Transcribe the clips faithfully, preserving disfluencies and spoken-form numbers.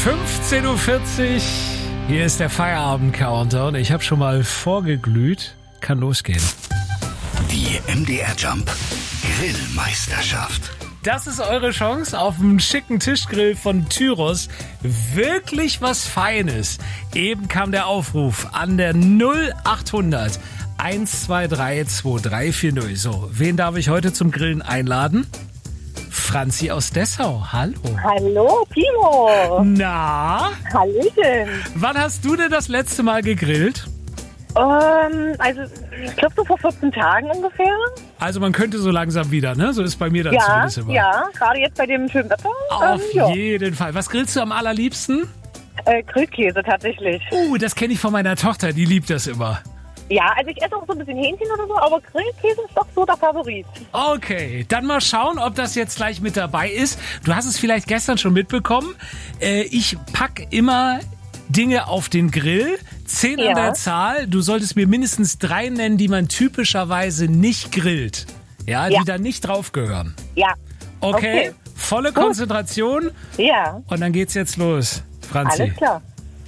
fünfzehn Uhr vierzig, hier ist der Feierabend-Countdown. Ich habe schon mal vorgeglüht, kann losgehen. Die M D R Jump Grillmeisterschaft. Das ist eure Chance auf einen schicken Tischgrill von Tyros. Wirklich was Feines. Eben kam der Aufruf an der null achthundert eins zwei drei zwei drei vier null. So, wen darf ich heute zum Grillen einladen? Franzi aus Dessau, hallo. Hallo, Timo. Na? Hallöchen. Wann hast du denn das letzte Mal gegrillt? Ähm, also, ich glaube so vor vierzehn Tagen ungefähr. Also man könnte so langsam wieder, ne? So ist bei mir dann Ja, zumindest immer. ja, gerade jetzt bei dem schönen Wetter. Auf ähm, ja. jeden Fall. Was grillst du am allerliebsten? Äh, Grillkäse tatsächlich. Oh, das kenne ich von meiner Tochter, die liebt das immer. Ja, also ich esse auch so ein bisschen Hähnchen oder so, aber Grillkäse ist doch so der Favorit. Okay, dann mal schauen, ob das jetzt gleich mit dabei ist. Du hast es vielleicht gestern schon mitbekommen. Äh, ich pack immer Dinge auf den Grill, zehn Ja. an der Zahl. Du solltest mir mindestens drei nennen, die man typischerweise nicht grillt. Ja, Ja. die da nicht drauf gehören. Ja. Okay, Okay. volle Gut. Konzentration Ja, und dann geht's jetzt los, Franzi. alles klar.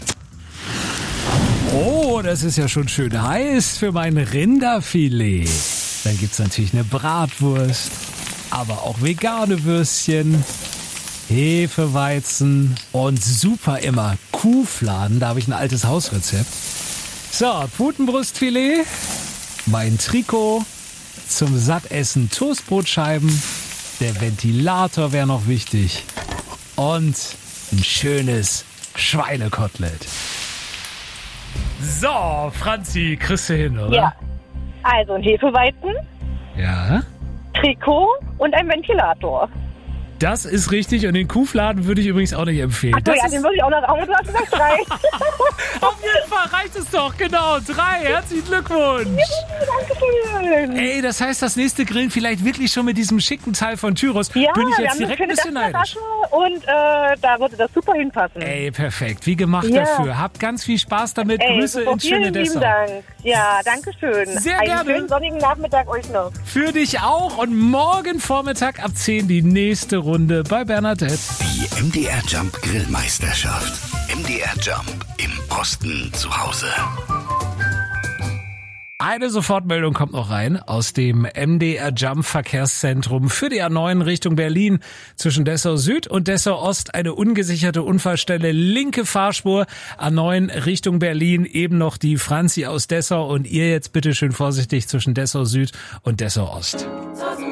Oh, das ist ja schon schön heiß für mein Rinderfilet. Dann gibt's natürlich eine Bratwurst, aber auch vegane Würstchen, Hefeweizen und super immer Kuhfladen. Da habe ich ein altes Hausrezept. So, Putenbrustfilet, mein Trikot, zum Sattessen Toastbrotscheiben, der Ventilator wäre noch wichtig und ein schönes Schweinekotelett. So, Franzi, kriegst du hin, oder? Ja. Also ein Hefeweizen, Ja, Trikot und ein Ventilator. das ist richtig. Und den Kuhfladen würde ich übrigens auch nicht empfehlen. Ach so, Das ja, ist, den würde ich auch noch auch mit was gesagt. Drei. auf jeden Fall reicht es doch, genau. Drei, herzlichen Glückwunsch. Dankeschön. Ey, das heißt, das nächste Grillen vielleicht wirklich schon mit diesem schicken Teil von Tyros. Ja, Bin ich wir jetzt haben eine direkt ein schöne bisschen neidisch. Dachterrasse und äh, da würde das super hinpassen. Ey, perfekt. Wie gemacht Ja. dafür. Habt ganz viel Spaß damit. Ey, Grüße super, ins schöne vielen lieben Dessau. Dank. Ja, danke schön. Sehr Einen gerne. schönen sonnigen Nachmittag euch noch. Für dich auch. Und morgen Vormittag ab zehn die nächste Runde bei Bernadette. Die M D R Jump Grillmeisterschaft. M D R Jump im Osten zu Hause. Eine Sofortmeldung kommt noch rein aus dem M D R Jump Verkehrszentrum für die A neun Richtung Berlin. Zwischen Dessau Süd und Dessau Ost eine ungesicherte Unfallstelle, linke Fahrspur, A neun Richtung Berlin, eben noch die Franzi aus Dessau und ihr jetzt bitte schön vorsichtig zwischen Dessau Süd und Dessau Ost.